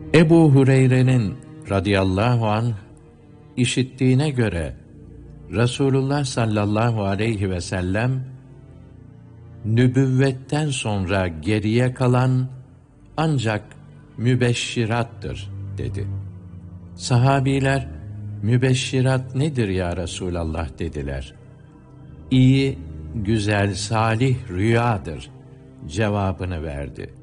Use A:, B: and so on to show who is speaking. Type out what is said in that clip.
A: Ebu Hureyre'nin radıyallahu anh işittiğine göre Resulullah sallallahu aleyhi ve sellem nübüvvetten sonra geriye kalan ancak mübeşşirattır dedi. Sahabiler mübeşşirat nedir ya Resulallah dediler. İyi, güzel, salih rüyadır cevabını verdi.